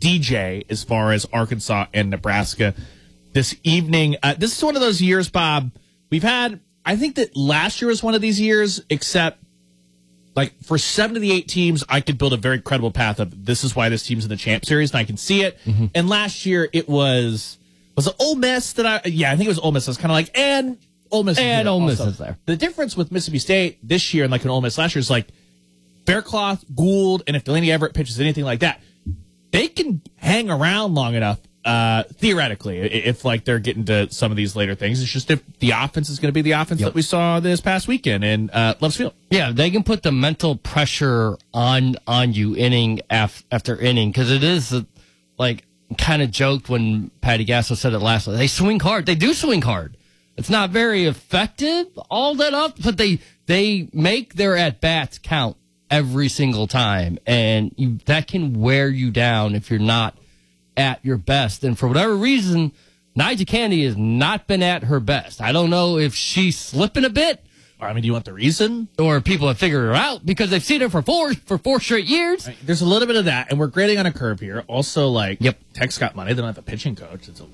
DJ as far as Arkansas and Nebraska this evening. This is one of those years, Bob, we've had, I think that last year was one of these years, except like for 7 of the 8 teams, I could build a very credible path of this is why this team's in the champ series, and I can see it. Mm-hmm. And last year it was it Ole Miss that I think it was Ole Miss. I was kind of like, and Ole Miss is there. The difference with Mississippi State this year and like an Ole Miss last year is like Bearcloth, Gould, and if Delaney Everett pitches anything like that, they can hang around long enough, theoretically, if like they're getting to some of these later things. It's just if the offense is going to be the offense that we saw this past weekend in Loves Field. Yeah, they can put the mental pressure on you inning after inning, because it is like kind of joked when Patty Gasso said it last night. They swing hard. They do swing hard. It's not very effective all that up, but they make their at-bats count every single time, and that can wear you down if you're not at your best. And for whatever reason, Nyjah Candy has not been at her best. I don't know if she's slipping a bit. I mean, do you want the reason? Or people have figured her out because they've seen her for four straight years. Right, there's a little bit of that, and we're grading on a curve here. Also, like, Tech's got money. They don't have a pitching coach. It's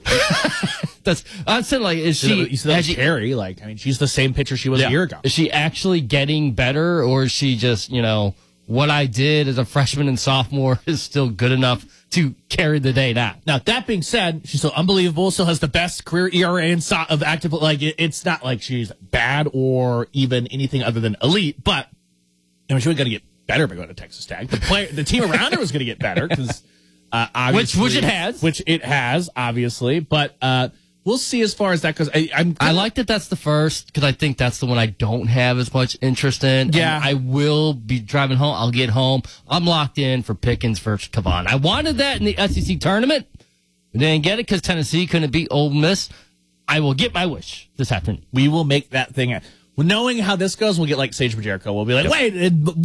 elite. I'm saying, like, is she... You said Carey. Like, I mean, she's the same pitcher she was a year ago. Is she actually getting better, or is she just, what I did as a freshman and sophomore is still good enough to carry the day now? Now, that being said, she's still unbelievable, still has the best career ERA of active. Like, it's not like she's bad or even anything other than elite, but she wasn't going to get better by going to Texas Tech. The team around her was going to get better because obviously. Which it has, obviously. But we'll see as far as that goes. I like that that's the first, because I think that's the one I don't have as much interest in. Yeah. And I will be driving home. I'll get home. I'm locked in for Pickens versus Kavan. I wanted that in the SEC tournament. We didn't get it because Tennessee couldn't beat Ole Miss. I will get my wish this afternoon. We will make that thing. Knowing how this goes, we'll get like Sage Marjetko. We'll be like, wait,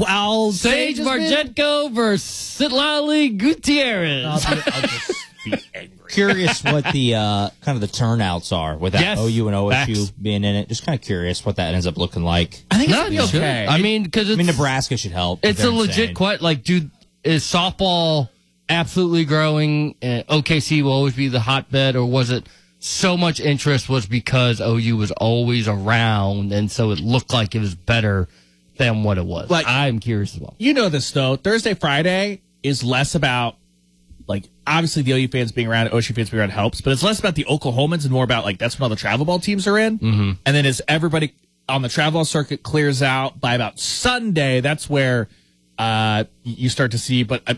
Sage Marjetko versus Citlali Gutierrez. I'll just be angry. Curious what the kind of the turnouts are with that OU and OSU being in it. Just kind of curious what that ends up looking like. I think it's okay. I mean, because Nebraska should help. It's a legit question. Like, dude, is softball absolutely growing? OKC will always be the hotbed, or was it so much interest was because OU was always around, and so it looked like it was better than what it was? Like, I'm curious as well. You know this, though. Thursday, Friday is less about, like, obviously the OU fans being around, OSU fans being around helps, but it's less about the Oklahomans and more about, like, that's when all the travel ball teams are in. Mm-hmm. And then as everybody on the travel circuit clears out by about Sunday, that's where you start to see, but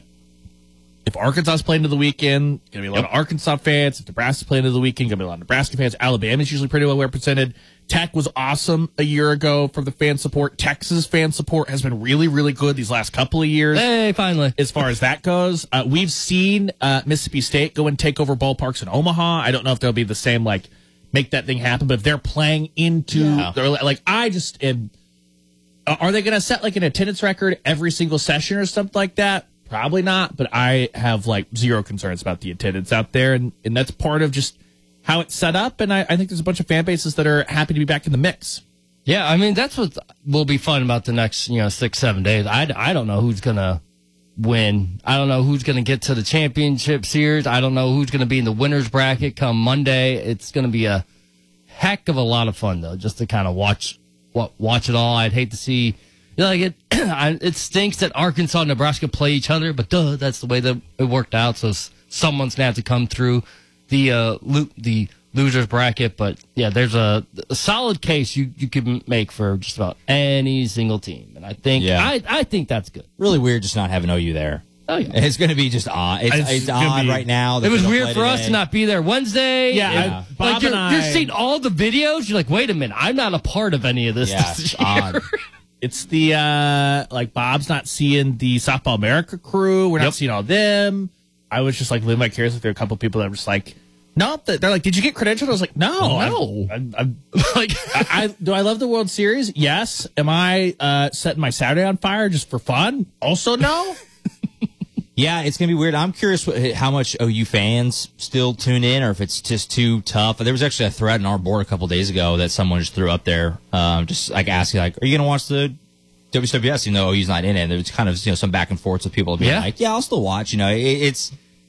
if Arkansas's playing into the weekend, going to be a lot of Arkansas fans. If Nebraska's playing into the weekend, going to be a lot of Nebraska fans. Alabama's usually pretty well represented. Tech was awesome a year ago from the fan support. Texas fan support has been really, really good these last couple of years. Hey, finally. As far as that goes, we've seen Mississippi State go and take over ballparks in Omaha. I don't know if they'll be the same, like, make that thing happen, but if they're playing into, like, I just am, are they going to set, like, an attendance record every single session or something like that? Probably not, but I have, like, zero concerns about the attendance out there, and that's part of just how it's set up, and I think there's a bunch of fan bases that are happy to be back in the mix. Yeah, I mean, that's what will be fun about the next, 6-7 days. I don't know who's going to win. I don't know who's going to get to the championship series. I don't know who's going to be in the winner's bracket come Monday. It's going to be a heck of a lot of fun, though, just to kind of watch it all. I'd hate to see... it stinks that Arkansas and Nebraska play each other, but that's the way that it worked out. So someone's gonna have to come through the losers bracket. But yeah, there's a solid case you could make for just about any single team, and I think I think that's good. Really weird just not having OU there. Oh yeah, it's going to be just odd. It's odd right now. It was weird for us to not be there Wednesday. Yeah, Bob you're seeing all the videos. You're like, wait a minute, I'm not a part of any of this. Yeah, it's odd. It's the, Bob's not seeing the Softball America crew. We're not seeing all them. I was just, like, living vicariously through a couple of people that were just like, no. They're like, did you get credentialed? I was like, no. I'm like, do I love the World Series? Yes. Am I setting my Saturday on fire just for fun? Also, no. Yeah, it's going to be weird. I'm curious how much OU fans still tune in, or if it's just too tough. There was actually a thread on our board a couple days ago that someone just threw up there, just like asking, like, are you going to watch the WWS? OU's not in it. There's kind of some back and forth with people being like, yeah, I'll still watch. It's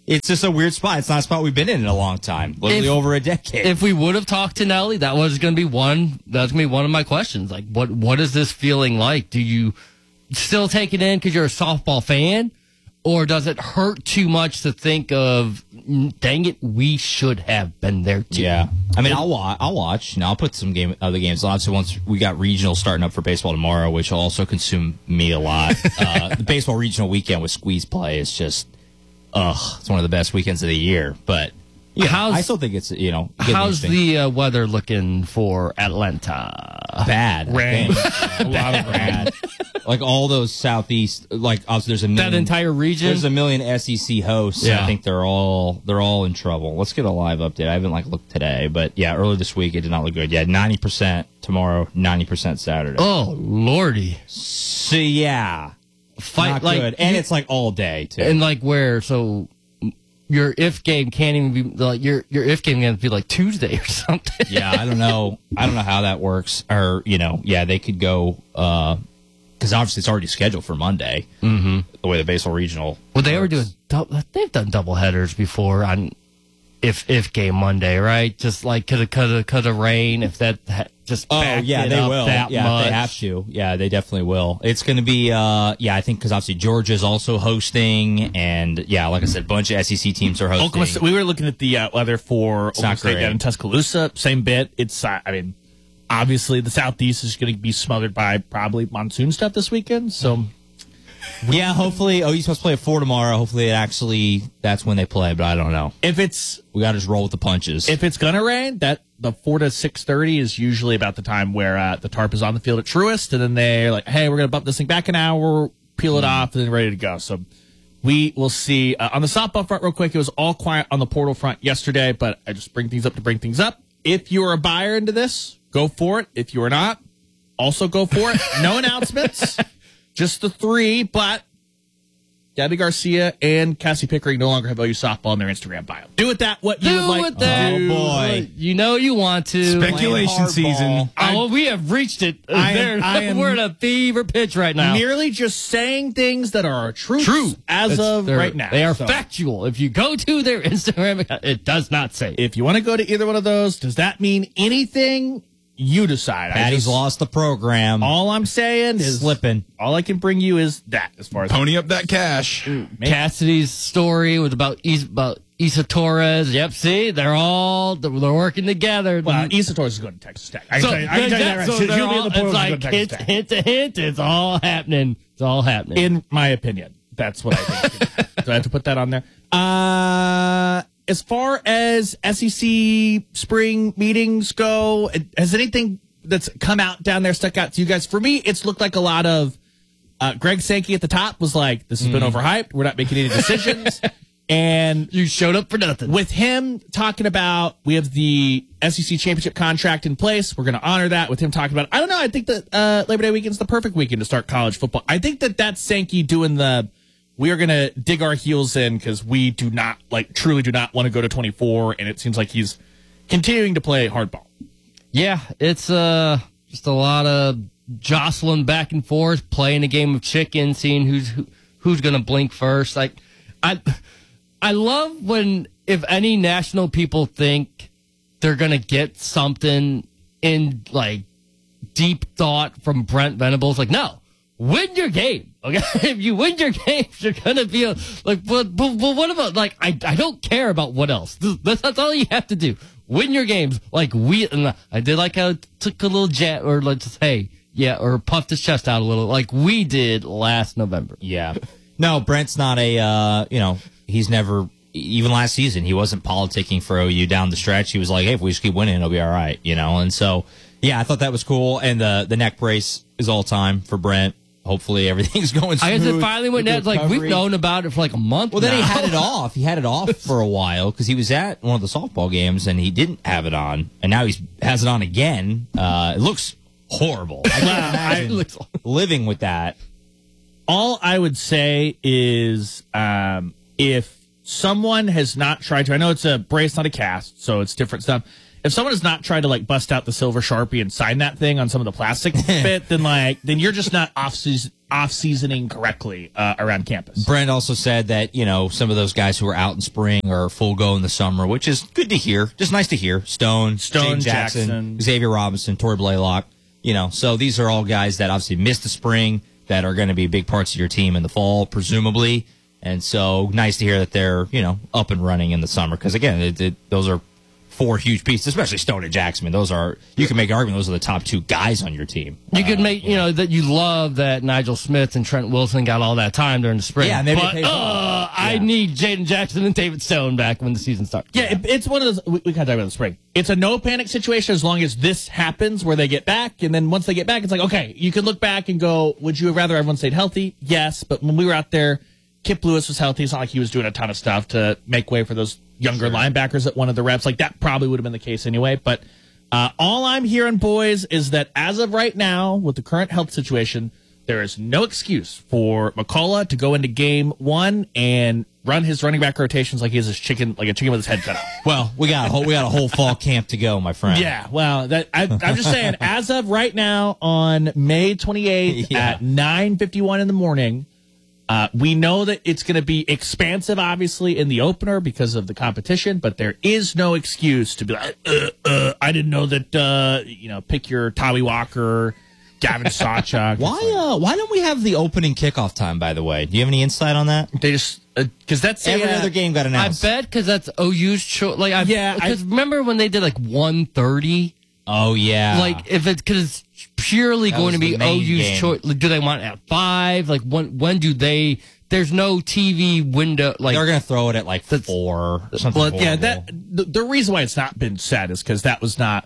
It's just a weird spot. It's not a spot we've been in a long time, literally over a decade. If we would have talked to Nelly, that was going to be one. That's going to be one of my questions. Like, what is this feeling like? Do you still take it in because you're a softball fan, or does it hurt too much to think of? Dang it, we should have been there too. Yeah, I mean, I'll watch. I'll put some other games on. So once we got regional starting up for baseball tomorrow, which will also consume me a lot. The baseball regional weekend with squeeze play is just, it's one of the best weekends of the year. But yeah, I still think it's how's the weather looking for Atlanta? Bad. Rain. A lot of rain. Like all those southeast, like there's a million, that entire region. There's a million SEC hosts. Yeah. I think they're all in trouble. Let's get a live update. I haven't looked today, but yeah, earlier this week it did not look good. Yeah, 90% tomorrow, 90% Saturday. Oh lordy. So yeah, not good, and it's like all day too. And like where so. Your if game can't even be like your if game can be like Tuesday or something. Yeah, I don't know how that works. Or they could go because obviously it's already scheduled for Monday. Mm-hmm. The way the baseball regional. Well, they were they've done double headers before on if game Monday, right? Just like could have rain if that just they will. That yeah, much. They have to. Yeah, they definitely will. It's going to be I think because obviously Georgia's also hosting, and yeah, like I said, a bunch of SEC teams are hosting. We were looking at the weather for Oklahoma State down in Tuscaloosa. Same bit. It's obviously the Southeast is going to be smothered by probably monsoon stuff this weekend. So. Yeah, hopefully. OU's supposed to play at 4 tomorrow. Hopefully, that's when they play. But I don't know. We got to just roll with the punches. If it's gonna rain, that the 4 to 6:30 is usually about the time where the tarp is on the field at Truist, and then they're like, "Hey, we're gonna bump this thing back an hour, peel it off, and then ready to go." So we will see. On the softball front, real quick, it was all quiet on the portal front yesterday, but I just bring things up to bring things up. If you are a buyer into this, go for it. If you are not, also go for it. No announcements. Just the 3, but Gabby Garcia and Cassie Pickering no longer have OU softball in their Instagram bio. Do with that what you would like. Oh, boy. You know you want to. Speculation season. We have reached it. We're in a fever pitch right now. Merely just saying things that are true as of right now. They are factual. If you go to their Instagram account, it does not say. If you want to go to either one of those, does that mean anything? You decide. Patty's lost the program. All I'm saying is slipping. All I can bring you is that. As far as pony up that cash. Cassidy's story was about Isa Torres. Yep, see, they're working together. Well, Isa Torres is going to Texas Tech. I can tell you that right. So She'll be in the portal. It's like hint to hint. It's all happening. It's all happening. In my opinion, that's what I think. Do I have to put that on there? As far as SEC spring meetings go, has anything that's come out down there stuck out to you guys? For me, it's looked like a lot of Greg Sankey at the top was like, this has been overhyped. We're not making any decisions. And you showed up for nothing. With him talking about, we have the SEC championship contract in place. We're going to honor that. With him talking about, I don't know. I think that Labor Day weekend is the perfect weekend to start college football. I think that's Sankey doing we are going to dig our heels in because we truly do not want to go to 24. And it seems like he's continuing to play hardball. Yeah, it's just a lot of jostling back and forth, playing a game of chicken, seeing who's going to blink first. Like, I love if any national people think they're going to get something in like deep thought from Brent Venables. Like, no. Win your game, okay? If you win your games, you're gonna be but what about I don't care about what else. That's all you have to do. Win your games. Like I did how took a little jet or or puffed his chest out a little like we did last November. Yeah. No, Brent's not he's never even last season he wasn't politicking for OU down the stretch. He was like, hey, if we just keep winning, it'll be all right, and so yeah, I thought that was cool. And the neck brace is all time for Brent. Hopefully everything's going smooth. I guess it finally went down. Like we've known about it for like a month. Well, then he had it off. He had it off for a while because he was at one of the softball games and he didn't have it on, and now he has it on again. It looks horrible. I can't imagine living with that. All I would say is if someone has not tried to, I know it's a brace, not a cast, so it's different stuff. If someone has not tried to bust out the silver Sharpie and sign that thing on some of the plastic bit, then you're just not off season. off-seasoning correctly around campus. Brent also said that, some of those guys who are out in spring are full go in the summer, which is good to hear. Just nice to hear. Stone, Jaden Jackson, Xavier Robinson, Torrey Blaylock. So these are all guys that obviously missed the spring that are going to be big parts of your team in the fall, presumably. And so nice to hear that they're, up and running in the summer. Because, again, those are 4 huge pieces, especially Stone and Jackson. You can make an argument those are the top 2 guys on your team. You could make, that you love that Nigel Smith and Trent Wilson got all that time during the spring. Yeah, maybe I need Jaden Jackson and David Stone back when the season starts. Yeah, it's one of those, we kind of talk about the spring. It's a no panic situation as long as this happens where they get back. And then once they get back, it's like, okay, you can look back and go, would you have rather everyone stayed healthy? Yes. But when we were out there, Kip Lewis was healthy. It's not like he was doing a ton of stuff to make way for those younger linebackers that wanted the reps. Like, that probably would have been the case anyway. But all I'm hearing, boys, is that as of right now, with the current health situation, there is no excuse for McCullough to go into game 1 and run his running back rotations like he's a chicken with his head cut off. Well, we got a whole fall camp to go, my friend. Yeah, well, I'm just saying, as of right now, on May 28th at 9:51 in the morning, we know that it's going to be expansive, obviously, in the opener because of the competition, but there is no excuse to be like, I didn't know that, pick your Tommy Walker, Gavin Sawchuk. Why don't we have the opening kickoff time, by the way? Do you have any insight on that? They just, because that's every other game got announced. I bet because that's OU's choice. Because remember when they did 1:30? Oh, yeah. If it's because it's purely going to be OU's choice. Do they want it at 5? When do they? There's no TV window. They're going to throw it at 4 or something. Well, yeah, the reason why it's not been said is because that was not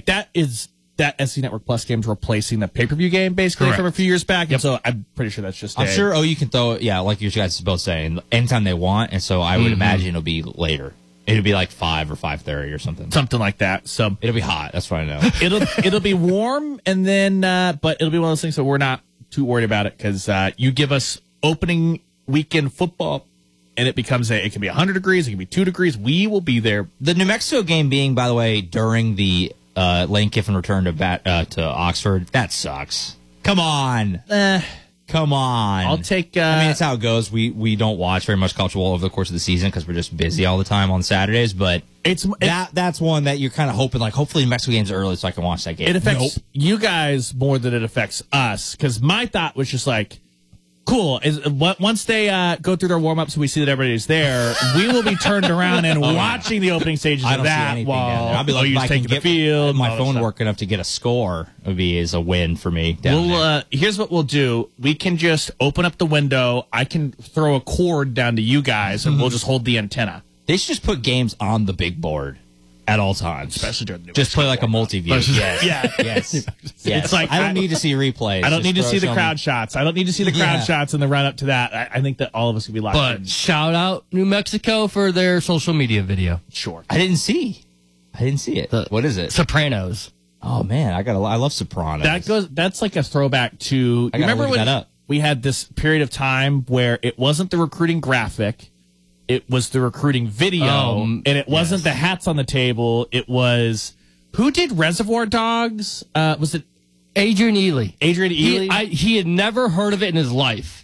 that SC Network Plus game's replacing the pay-per-view game basically from a few years back. Yep. And so I'm pretty sure that's just I'm sure OU can throw it, like you guys both saying, anytime they want. And so I would imagine it'll be later. It'll be 5 or 5:30 or something. Something like that. So it'll be hot. That's what I know. It'll be warm, and then but it'll be one of those things that we're not too worried about it because you give us opening weekend football, and it becomes it can be 100 degrees, it can be 2 degrees. We will be there. The New Mexico game being, by the way, during the Lane Kiffin return to Oxford. That sucks. Come on. Come on. I'll take... it's how it goes. We don't watch very much college football over the course of the season because we're just busy all the time on Saturdays, but that's one that you're kind of hoping, hopefully the Mexico game's early so I can watch that game. It affects you guys more than it affects us because my thought was just cool. Once they go through their warm-ups and we see that everybody's there, we will be turned around and watching the opening stages of that while I'll be like, taking the field. My phone work enough to get a score is a win for me down there. Here's what we'll do. We can just open up the window. I can throw a cord down to you guys, and we'll just hold the antenna. They should just put games on the big board at all times, especially during the just play a multi-view. Yes. It's I don't need to see replays. I don't need to see the crowd shots. I don't need to see the crowd shots in the run up to that. I think that all of us could be locked in. But shout out New Mexico for their social media video. Sure. I didn't see it. What is it? Sopranos. Oh man, I love Sopranos. That's like a throwback to. You remember when we had this period of time where it wasn't the recruiting graphic. It was the recruiting video, and it wasn't the hats on the table. It was who did Reservoir Dogs? Was it Adrian Ely? He had never heard of it in his life.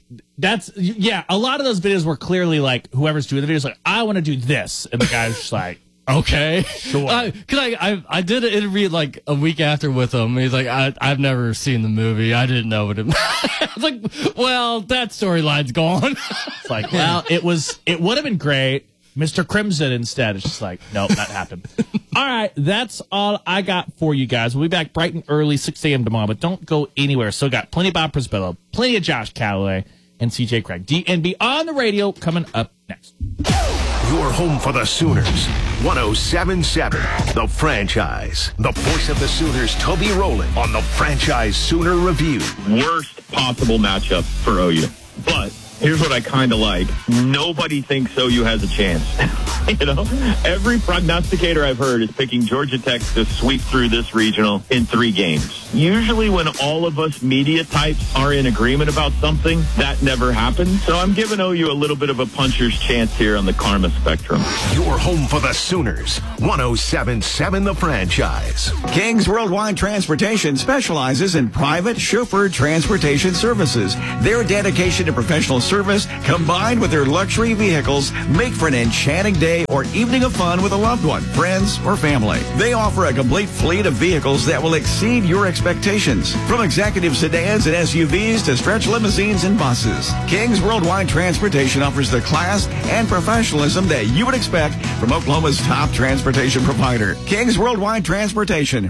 A lot of those videos were clearly whoever's doing the videos I want to do this, and the guy's just okay, sure. Because I did an interview a week after with him. He's like, I've never seen the movie. I didn't know what it. I was like, well, that storyline's gone. It's it would have been great. Mr. Crimson instead. It's just nope, not happened. All right, that's all I got for you guys. We'll be back bright and early, 6 a.m. tomorrow, but don't go anywhere. Still got plenty of Bob Prisbillo, plenty of Josh Calloway, and CJ Craig. DNB on the radio coming up next. Your home for the Sooners. 107.7, The Franchise. The voice of the Sooners, Toby Rowland, on the Franchise Sooner Review. Worst possible matchup for OU. But Here's what I kind of like. Nobody thinks OU has a chance. Every prognosticator I've heard is picking Georgia Tech to sweep through this regional in 3 games. Usually when all of us media types are in agreement about something, that never happens. So I'm giving OU a little bit of a puncher's chance here on the karma spectrum. Your home for the Sooners. 107.7 The Franchise. King's Worldwide Transportation specializes in private chauffeur transportation services. Their dedication to professional service combined with their luxury vehicles make for an enchanting day or evening of fun with a loved one, friends, or family. They offer a complete fleet of vehicles that will exceed your expectations. From executive sedans and SUVs to stretch limousines and buses, King's Worldwide Transportation offers the class and professionalism that you would expect from Oklahoma's top transportation provider, King's Worldwide Transportation.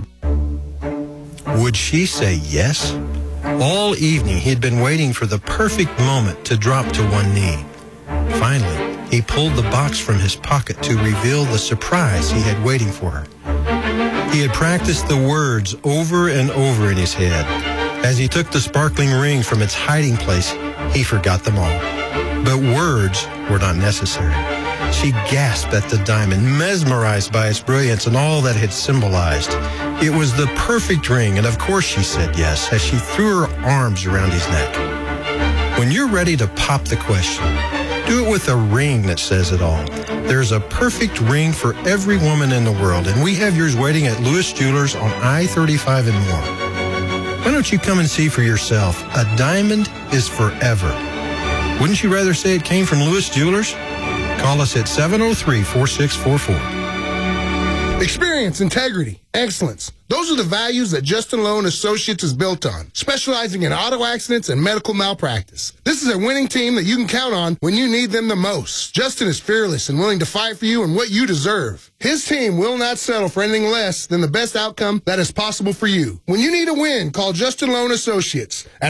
Would she say yes? All evening, he had been waiting for the perfect moment to drop to one knee. Finally, he pulled the box from his pocket to reveal the surprise he had waiting for her. He had practiced the words over and over in his head. As he took the sparkling ring from its hiding place, he forgot them all. But words were not necessary. She gasped at the diamond, mesmerized by its brilliance and all that it symbolized. It was the perfect ring, and of course she said yes as she threw her arms around his neck. When you're ready to pop the question, do it with a ring that says it all. There's a perfect ring for every woman in the world, and we have yours waiting at Lewis Jewelers on I-35 and more. Why don't you come and see for yourself? A diamond is forever. Wouldn't you rather say it came from Lewis Jewelers? Call us at 703-4644. Experience, integrity, excellence. Those are the values that Justin Lowe and Associates is built on, specializing in auto accidents and medical malpractice. This is a winning team that you can count on when you need them the most. Justin is fearless and willing to fight for you and what you deserve. His team will not settle for anything less than the best outcome that is possible for you. When you need a win, call Justin Lowe and Associates at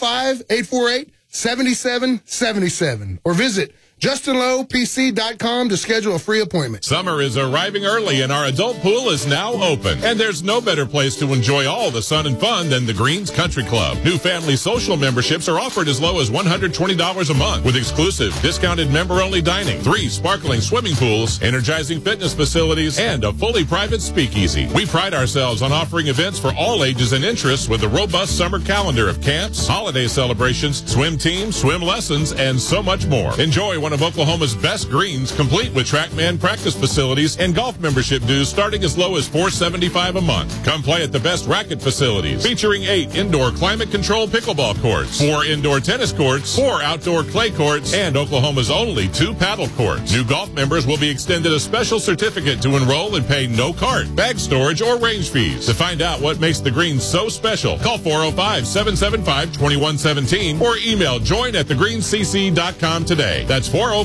405-848-7777 or visit JustinLowePC.com to schedule a free appointment. Summer is arriving early and our adult pool is now open. And there's no better place to enjoy all the sun and fun than the Greens Country Club. New family social memberships are offered as low as $120 a month with exclusive discounted member-only dining, 3 sparkling swimming pools, energizing fitness facilities, and a fully private speakeasy. We pride ourselves on offering events for all ages and interests with a robust summer calendar of camps, holiday celebrations, swim teams, swim lessons, and so much more. Enjoy one of Oklahoma's best greens, complete with TrackMan practice facilities and golf membership dues starting as low as $475 a month. Come play at the best racket facilities, featuring 8 indoor climate-controlled pickleball courts, 4 indoor tennis courts, 4 outdoor clay courts, and Oklahoma's only 2 paddle courts. New golf members will be extended a special certificate to enroll and pay no cart, bag storage, or range fees. To find out what makes the greens so special, call 405-775-2117 or email join@thegreenscc.com today. That's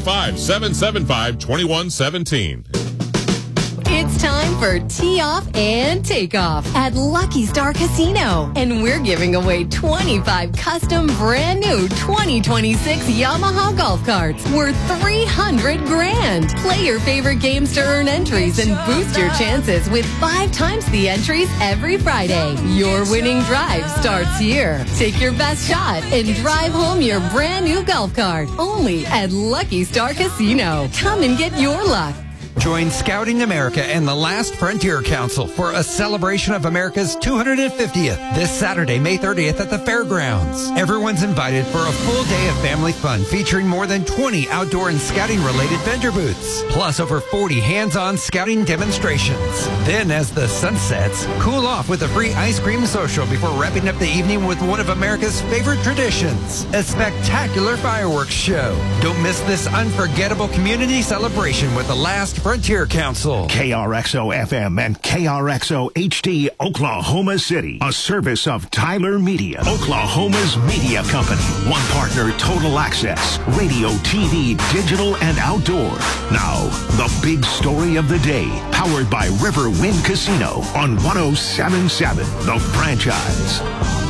405-775-2117. It's time for Tee Off and Takeoff at Lucky Star Casino. And we're giving away 25 custom brand new 2026 Yamaha golf carts worth $300,000. Play your favorite games to earn entries and boost your chances with 5 times the entries every Friday. Your winning drive starts here. Take your best shot and drive home your brand new golf cart. Only at Lucky Star Casino. Come and get your luck. Join Scouting America and the Last Frontier Council for a celebration of America's 250th this Saturday, May 30th at the fairgrounds. Everyone's invited for a full day of family fun featuring more than 20 outdoor and scouting-related vendor booths, plus over 40 hands-on scouting demonstrations. Then, as the sun sets, cool off with a free ice cream social before wrapping up the evening with one of America's favorite traditions, a spectacular fireworks show. Don't miss this unforgettable community celebration with the Last Frontier Council. KRXO FM and KRXO HD, Oklahoma City. A service of Tyler Media, Oklahoma's media company. One partner, Total Access. Radio, TV, digital, and outdoor. Now, the big story of the day. Powered by Riverwind Casino on 107.7 The Franchise.